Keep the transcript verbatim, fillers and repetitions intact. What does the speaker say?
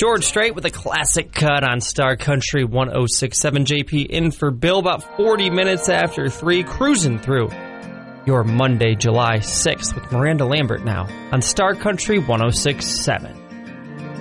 George Strait with a classic cut on Star Country one oh six point seven. J P in for Bill about forty minutes after three, cruising through your Monday, July sixth with Miranda Lambert now on Star Country one oh six point seven.